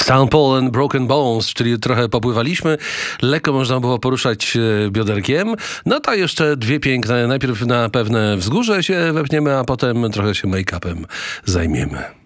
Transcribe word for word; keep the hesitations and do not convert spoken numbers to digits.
Saint Paul and Broken Bones, czyli trochę popływaliśmy, lekko można było poruszać bioderkiem. No to jeszcze dwie piękne, najpierw na pewne wzgórze się wepniemy, a potem trochę się make-upem zajmiemy.